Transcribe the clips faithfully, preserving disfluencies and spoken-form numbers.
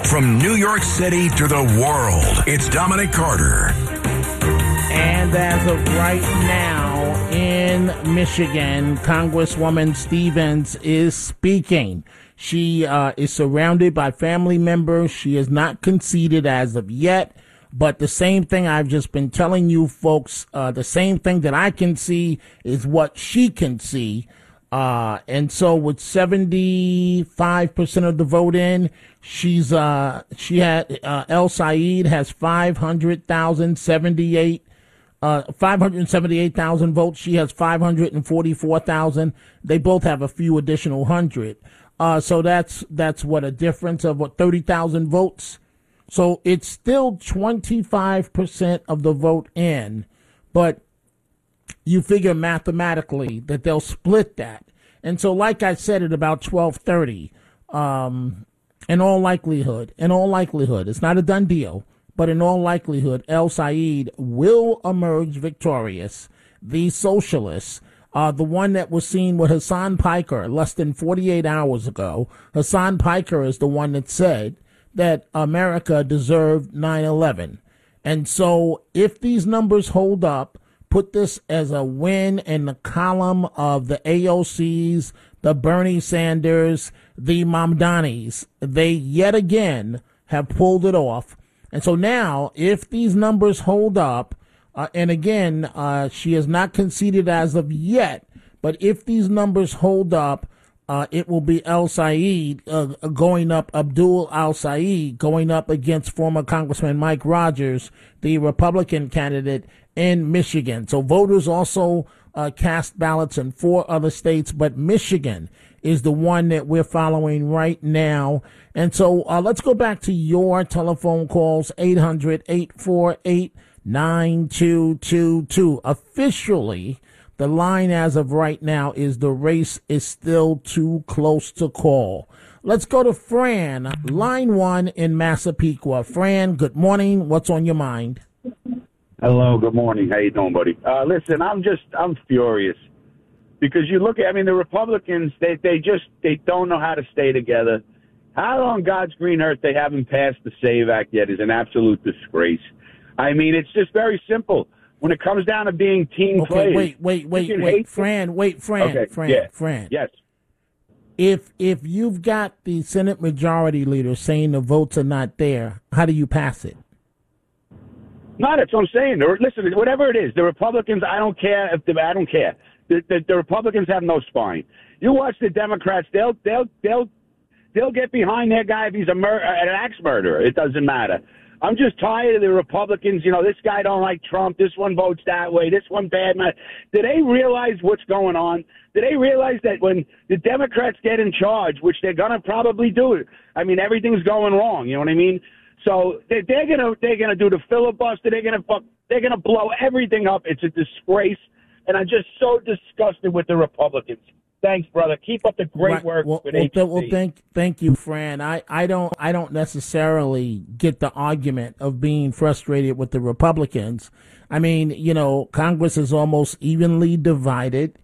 From New York City to the world, it's Dominic Carter. And as of right now in Michigan, Congresswoman Stevens is speaking. She uh, is surrounded by family members. She has not conceded as of yet. But the same thing I've just been telling you folks, uh, the same thing that I can see is what she can see. Uh, and so with seventy-five percent of the vote in, she's, uh, she had, uh, El Said has five hundred thousand seventy-eight, uh, five hundred seventy-eight thousand votes. She has five hundred forty-four thousand. They both have a few additional hundred. Uh, so that's, that's what a difference of what, thirty thousand votes. So it's still twenty-five percent of the vote in, but you figure mathematically that they'll split that. And so, like I said at about twelve thirty, um, in all likelihood, in all likelihood, it's not a done deal, but in all likelihood, El Said will emerge victorious. The socialists, uh, the one that was seen with Hassan Piker less than forty-eight hours ago, Hassan Piker is the one that said that America deserved nine eleven. And so if these numbers hold up, put this as a win in the column of the A O Cs, the Bernie Sanders, the Mamdanis. They yet again have pulled it off. And so now, if these numbers hold up, uh, and again, uh, she has not conceded as of yet, but if these numbers hold up, Uh, it will be El Said uh, going up, Abdul Al Said going up against former Congressman Mike Rogers, the Republican candidate in Michigan. So voters also uh, cast ballots in four other states, but Michigan is the one that we're following right now. And so uh, let's go back to your telephone calls, eight hundred, eight four eight, nine two two two. Officially, the line as of right now is the race is still too close to call. Let's go to Fran, line one in Massapequa. Fran, good morning. What's on your mind? Hello, good morning. How you doing, buddy? Uh, listen, I'm just, I'm furious because you look at, I mean, the Republicans, they, they just, they don't know how to stay together. How on God's green earth they haven't passed the SAVE Act yet is an absolute disgrace. I mean, it's just very simple. When it comes down to being team okay, players. wait, wait, wait, wait, Fran, wait, Fran, okay, Fran, yeah. Fran. Yes. If if you've got the Senate Majority Leader saying the votes are not there, how do you pass it? No, that's what I'm saying. Listen, whatever it is, the Republicans, I don't care if the, I don't care. The, the, the Republicans have no spine. You watch the Democrats; they'll they'll they'll they'll get behind their guy if he's a mur- an axe murderer. It doesn't matter. I'm just tired of the Republicans. You know, this guy don't like Trump. This one votes that way. This one bad man. Do they realize what's going on? Do they realize that when the Democrats get in charge, which they're gonna probably do, I mean, everything's going wrong. You know what I mean? So they, they're gonna they're gonna do the filibuster. They're gonna fuck. They're gonna blow everything up. It's a disgrace, and I'm just so disgusted with the Republicans. Thanks, brother. Keep up the great right. work well, with well, H C. well, thank, thank you, Fran. I, I don't, I don't necessarily get the argument of being frustrated with the Republicans. I mean, you know, Congress is almost evenly divided,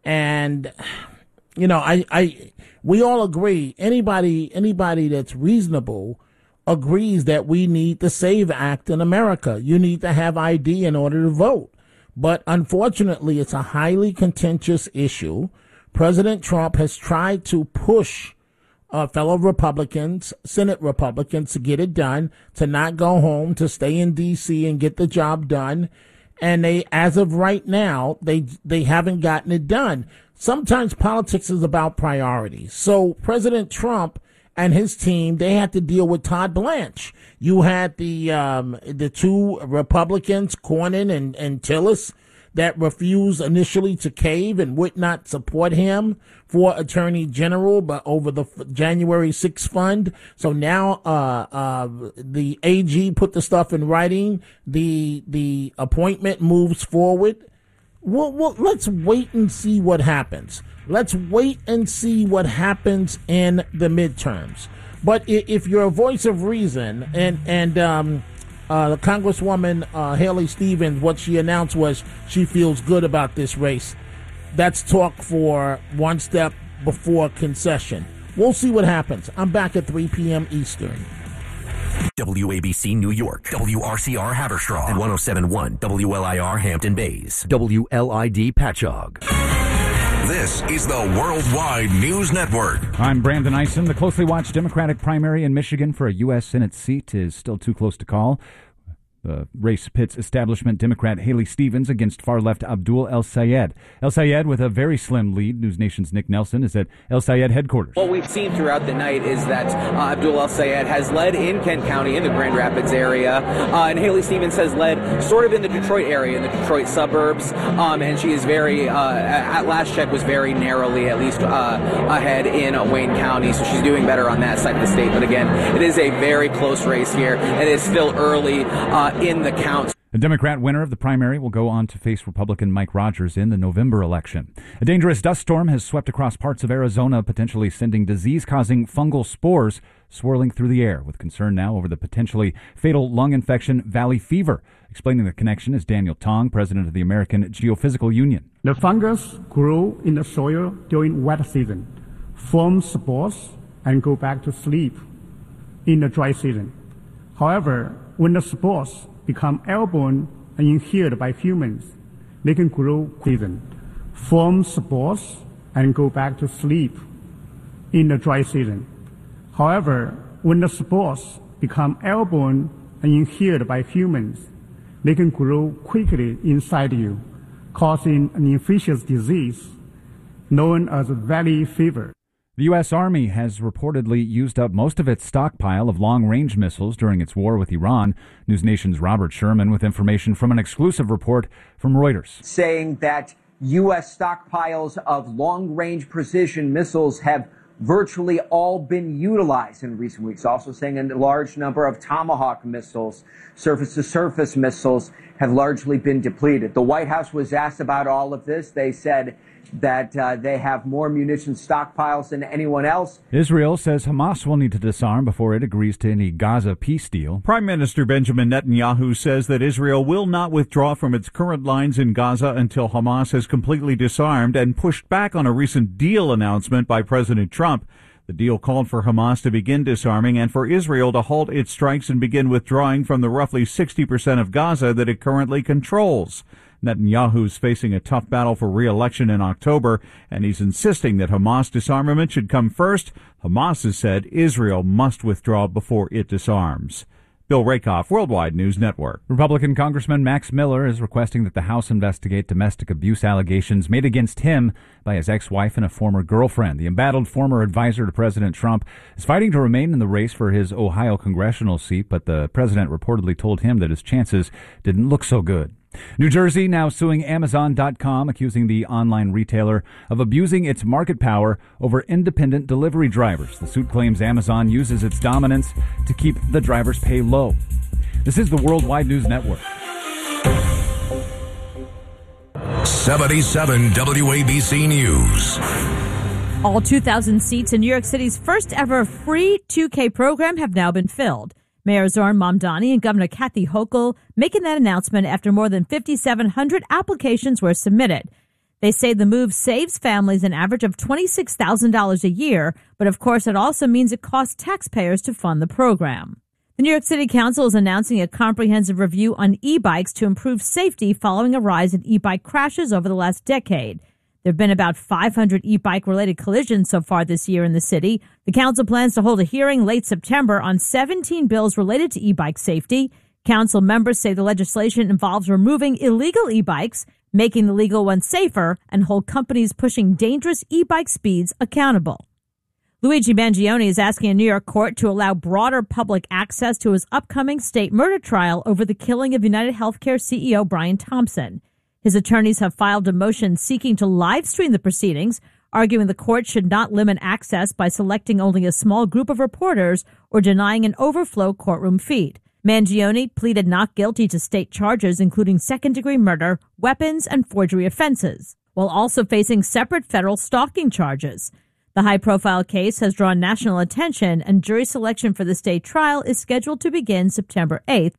and you know, I, I, we all agree. Anybody, anybody that's reasonable agrees that we need the SAVE Act in America. You need to have I D in order to vote, but unfortunately, it's a highly contentious issue. President Trump has tried to push uh, fellow Republicans, Senate Republicans, to get it done, to not go home, to stay in D C and get the job done. And they, as of right now, they they haven't gotten it done. Sometimes politics is about priorities. So President Trump and his team, they had to deal with Todd Blanche. You had the um, the two Republicans, Cornyn and, and Tillis, that refused initially to cave and would not support him for Attorney General, but over the January sixth fund. So now uh, uh, the A G put the stuff in writing. The the appointment moves forward. Well, well, let's wait and see what happens. Let's wait and see what happens in the midterms. But if you're a voice of reason, and and um, uh, Congresswoman uh, Haley Stevens, what she announced was she feels good about this race. That's talk for one step before concession. We'll see what happens. I'm back at three p.m. Eastern. W A B C New York, W R C R Haverstraw, and one oh seven point one W L I R Hampton Bays, W L I D Patchogue. This is the Worldwide News Network. I'm Brandon Eisen. The closely watched Democratic primary in Michigan for a U S Senate seat is still too close to call. The race pits establishment Democrat Haley Stevens against far-left Abdul El-Sayed. El-Sayed with a very slim lead. News Nation's Nick Nelson is at El-Sayed headquarters. What we've seen throughout the night is that uh, Abdul El-Sayed has led in Kent County, in the Grand Rapids area, uh, and Haley Stevens has led sort of in the Detroit area, in the Detroit suburbs, um, and she is very, uh, at last check, was very narrowly, at least, uh, ahead in Wayne County, so she's doing better on that side of the state. But again, it is a very close race here. It is still early uh, in the count. The Democrat winner of the primary will go on to face Republican Mike Rogers in the November election. A dangerous dust storm has swept across parts of Arizona, potentially sending disease-causing fungal spores swirling through the air, with concern now over the potentially fatal lung infection valley fever. Explaining the connection is Daniel Tong, president of the American Geophysical Union. The fungus grew in the soil during wet season, form spores, and go back to sleep in the dry season. However, when the spores become airborne and inhaled by humans, they can grow quickly, form spores, and go back to sleep in the dry season. However, when the spores become airborne and inhaled by humans, they can grow quickly inside you, causing an infectious disease known as valley fever. The U S. Army has reportedly used up most of its stockpile of long-range missiles during its war with Iran. News Nation's Robert Sherman with information from an exclusive report from Reuters. Saying that U S stockpiles of long-range precision missiles have virtually all been utilized in recent weeks. Also saying a large number of Tomahawk missiles, surface-to-surface missiles, have largely been depleted. The White House was asked about all of this. They said that uh, they have more munitions stockpiles than anyone else. Israel says Hamas will need to disarm before it agrees to any Gaza peace deal. Prime Minister Benjamin Netanyahu says that Israel will not withdraw from its current lines in Gaza until Hamas has completely disarmed, and pushed back on a recent deal announcement by President Trump. The deal called for Hamas to begin disarming and for Israel to halt its strikes and begin withdrawing from the roughly sixty percent of Gaza that it currently controls. Netanyahu's facing a tough battle for re-election in October, and he's insisting that Hamas disarmament should come first. Hamas has said Israel must withdraw before it disarms. Bill Rakoff, Worldwide News Network. Republican Congressman Max Miller is requesting that the House investigate domestic abuse allegations made against him by his ex-wife and a former girlfriend. The embattled former advisor to President Trump is fighting to remain in the race for his Ohio congressional seat, but the president reportedly told him that his chances didn't look so good. New Jersey now suing Amazon dot com, accusing the online retailer of abusing its market power over independent delivery drivers. The suit claims Amazon uses its dominance to keep the drivers' pay low. This is the Worldwide News Network. seventy-seven W A B C News. All two thousand seats in New York City's first ever free two K program have now been filled. Mayor Zohran Mamdani and Governor Kathy Hochul making that announcement after more than five thousand seven hundred applications were submitted. They say the move saves families an average of twenty-six thousand dollars a year, but of course it also means it costs taxpayers to fund the program. The New York City Council is announcing a comprehensive review on e-bikes to improve safety following a rise in e-bike crashes over the last decade. There have been about five hundred e-bike related collisions so far this year in the city. The council plans to hold a hearing late September on seventeen bills related to e-bike safety. Council members say the legislation involves removing illegal e-bikes, making the legal ones safer, and hold companies pushing dangerous e-bike speeds accountable. Luigi Mangione is asking a New York court to allow broader public access to his upcoming state murder trial over the killing of United Healthcare C E O Brian Thompson. His attorneys have filed a motion seeking to live stream the proceedings, arguing the court should not limit access by selecting only a small group of reporters or denying an overflow courtroom feed. Mangione pleaded not guilty to state charges including second-degree murder, weapons, and forgery offenses, while also facing separate federal stalking charges. The high-profile case has drawn national attention, and jury selection for the state trial is scheduled to begin September eighth.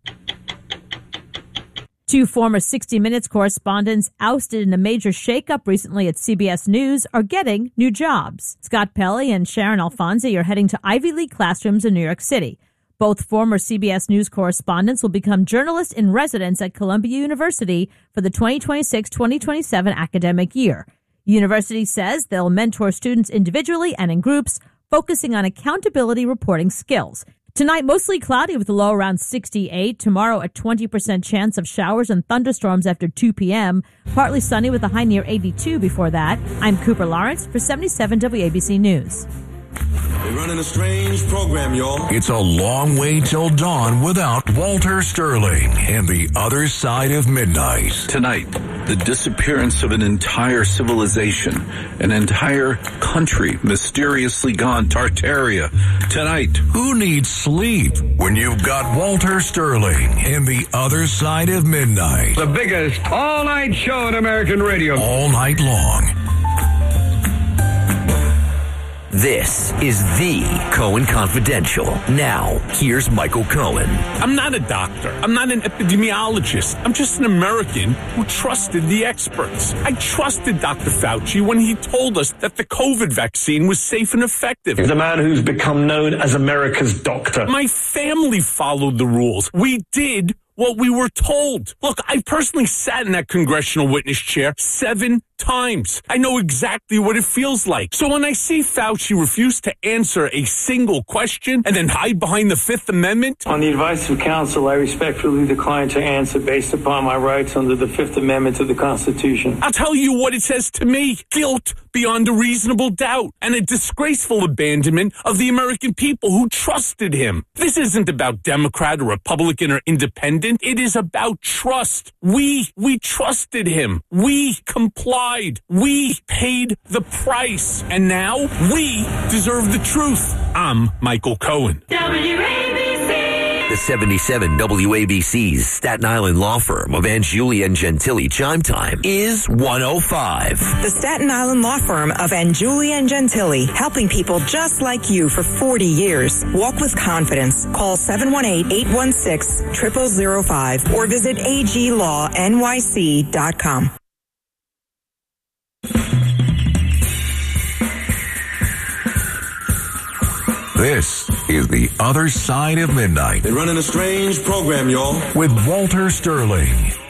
Two former sixty minutes correspondents ousted in a major shakeup recently at C B S News are getting new jobs. Scott Pelley and Sharon Alfonsi are heading to Ivy League classrooms in New York City. Both former C B S News correspondents will become journalists in residence at Columbia University for the twenty twenty-six twenty twenty-seven academic year. University says they'll mentor students individually and in groups, focusing on accountability reporting skills. Tonight, mostly cloudy with a low around sixty-eight. Tomorrow, a twenty percent chance of showers and thunderstorms after two p.m. Partly sunny with a high near eighty-two before that. I'm Cooper Lawrence for seventy-seven W A B C News. They're running a strange program, y'all. It's a long way till dawn without Walter Sterling and the other side of midnight. Tonight, the disappearance of an entire civilization, an entire country mysteriously gone Tartaria. Tonight, who needs sleep when you've got Walter Sterling and the other side of midnight? The biggest all-night show on American radio. All night long. This is the Cohen Confidential. Now, here's Michael Cohen. I'm not a doctor. I'm not an epidemiologist. I'm just an American who trusted the experts. I trusted Doctor Fauci when he told us that the COVID vaccine was safe and effective. The man who's become known as America's doctor. My family followed the rules. We did what we were told. Look, I personally sat in that congressional witness chair seven times. I know exactly what it feels like. So when I see Fauci refuse to answer a single question and then hide behind the Fifth Amendment. On the advice of counsel, I respectfully decline to answer based upon my rights under the Fifth Amendment to the Constitution. I'll tell you what it says to me. Guilt beyond a reasonable doubt and a disgraceful abandonment of the American people who trusted him. This isn't about Democrat or Republican or independent. It is about trust. We, we trusted him. We complied. We paid the price. And now we deserve the truth. I'm Michael Cohen. W A B C. The seventy-seven W A B C's Staten Island law firm of Angiuli and Gentili chime time is one oh five. The Staten Island law firm of Angiuli and Gentili, helping people just like you for forty years. Walk with confidence. Call seven one eight, eight one six, zero zero zero five or visit A G law N Y C dot com. This is The Other Side of Midnight. They're running a strange program, y'all. With Walter Sterling